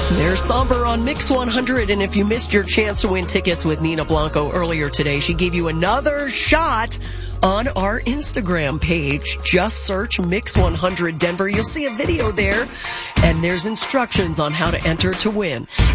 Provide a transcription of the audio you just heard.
There's Somber on Mix 100, and if you missed your chance to win tickets with Nina Blanco earlier today, she gave you another shot on our Instagram page. Just search Mix 100 Denver. You'll see a video there, and there's instructions on how to enter to win.